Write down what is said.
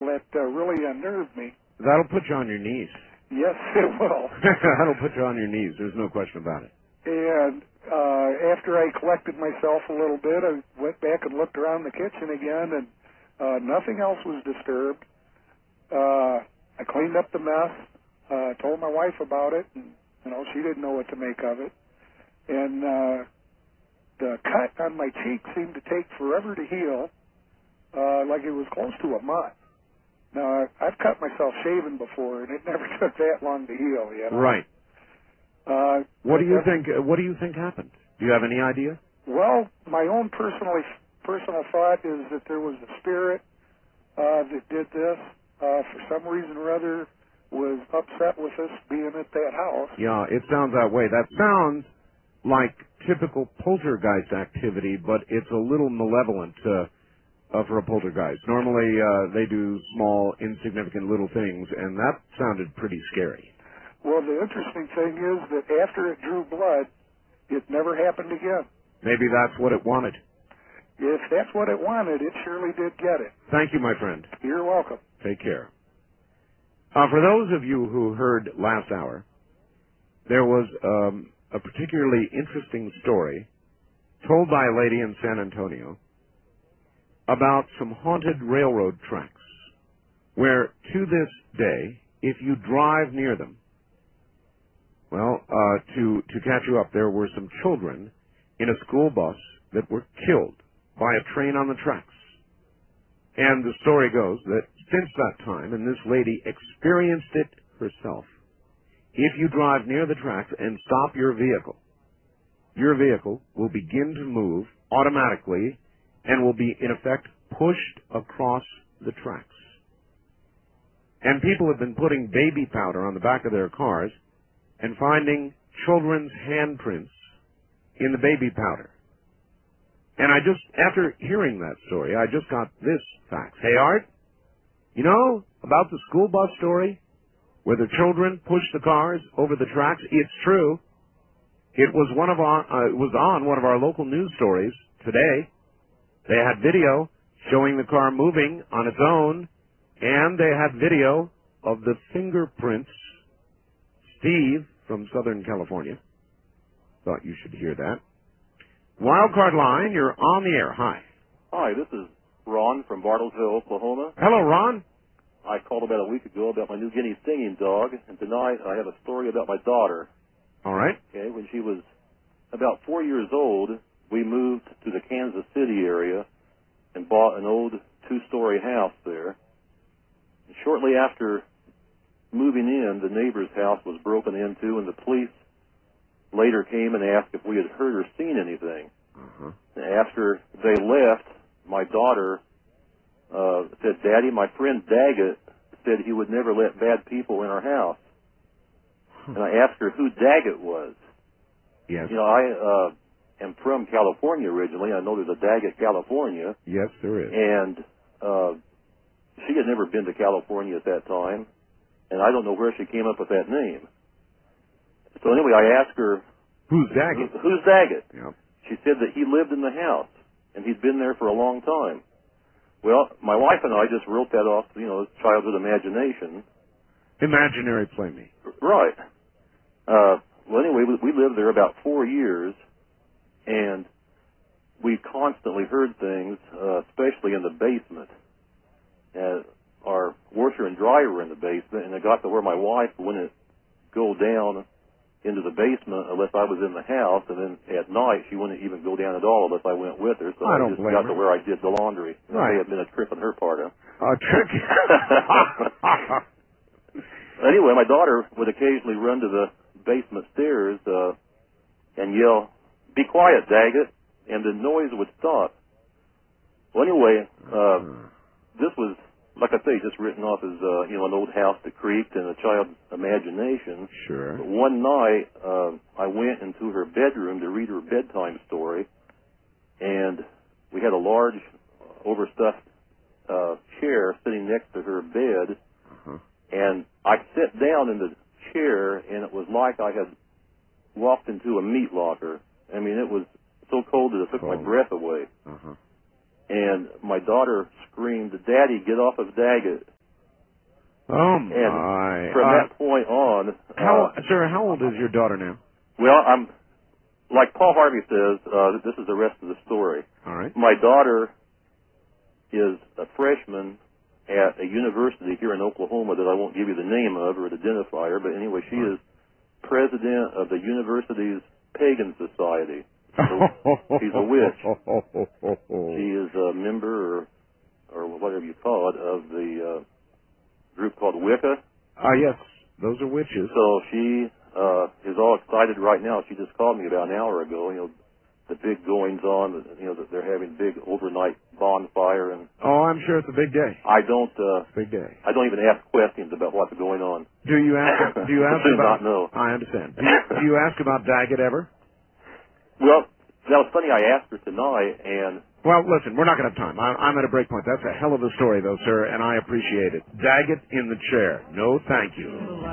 that really unnerved me. That'll put you on your knees. Yes, it will. That'll put you on your knees. There's no question about it. And after I collected myself a little bit, I went back and looked around the kitchen again, and nothing else was disturbed. I cleaned up the mess, told my wife about it, and she didn't know what to make of it. And the cut on my cheek seemed to take forever to heal, like it was close to a month. Now, I've cut myself shaving before, and it never took that long to heal, Right. What do you think? What do you think happened? Do you have any idea? Well, my own personal thought is that there was a spirit that did this. For some reason or other, was upset with us being at that house. Yeah, it sounds that way. That sounds like typical poltergeist activity, but it's a little malevolent for a poltergeist. Normally, they do small, insignificant little things, and that sounded pretty scary. Well, the interesting thing is that after it drew blood, it never happened again. Maybe that's what it wanted. If that's what it wanted, it surely did get it. Thank you, my friend. You're welcome. Take care. For those of you who heard last hour, there was a particularly interesting story told by a lady in San Antonio about some haunted railroad tracks where, to this day, if you drive near them, well, to catch you up, there were some children in a school bus that were killed by a train on the tracks. And the story goes that since that time, and this lady experienced it herself, if you drive near the tracks and stop your vehicle will begin to move automatically and will be, in effect, pushed across the tracks. And people have been putting baby powder on the back of their cars and finding children's handprints in the baby powder. And after hearing that story, I just got this fact. Hey, Art, you know about the school bus story where the children pushed the cars over the tracks? It's true. It was on one of our local news stories today. They had video showing the car moving on its own, and they had video of the fingerprints. Steve from Southern California. Thought you should hear that. Wildcard line, you're on the air. Hi. Hi, this is Ron from Bartlesville, Oklahoma. Hello, Ron. I called about a week ago about my New Guinea singing dog, and tonight I have a story about my daughter. All right. Okay, when she was about 4 years old, we moved to the Kansas City area and bought an old two-story house there. And shortly after moving in, the neighbor's house was broken into, and the police later came and asked if we had heard or seen anything. And after they left, my daughter said, Daddy, my friend Daggett said he would never let bad people in our house. And I asked her who Daggett was. Yes. You know, I am from California originally. I know there's a Daggett, California. Yes, there is. And she had never been to California at that time, and I don't know where she came up with that name. So anyway, I asked her, Who's Daggett? Who's Daggett? Yep. She said that he lived in the house, and he'd been there for a long time. Well, my wife and I just wrote that off, childhood imagination. Imaginary playmate. Right. Well, anyway, we lived there about 4 years, and we constantly heard things, especially in the basement. Our washer and dryer were in the basement, and it got to where my wife wouldn't go down into the basement unless I was in the house, and then at night she wouldn't even go down at all unless I went with her. So I just got to where I did the laundry. Right. It may have been a trip on her part. A trick. Anyway, my daughter would occasionally run to the basement stairs and yell, "Be quiet, Daggett," and the noise would stop. Well, anyway, this was, like I say, just written off as an old house that creaked and a child's imagination. Sure. But one night, I went into her bedroom to read her bedtime story, and we had a large, overstuffed chair sitting next to her bed, and I sat down in the chair, and it was like I had walked into a meat locker. I mean, it was so cold that it took my breath away. And my daughter screamed, "Daddy, get off of Daggett." Oh And my! from that point on, Sir, how old is your daughter now? well, I'm like Paul Harvey says. This is the rest of the story. All right. My daughter is a freshman at a university here in Oklahoma that I won't give you the name of or identify her, but anyway, she is president of the university's pagan society. She's a witch. She is a member, or whatever you call it, of the group called Wicca. Yes, those are witches. So she is all excited right now. She just called me about an hour ago. You know, the big goings on. You know, that they're having big overnight bonfire, and Oh, I'm sure it's a big day. I don't. Big day. I don't even ask questions about what's going on. Do you ask? Do you ask do about? not know. I understand. Do you ask about Daggett ever? Well, that was funny. I asked her tonight, and Well, listen, we're not going to have time. I'm at a break point. That's a hell of a story, though, sir, and I appreciate it. Daggett in the chair. No, thank you.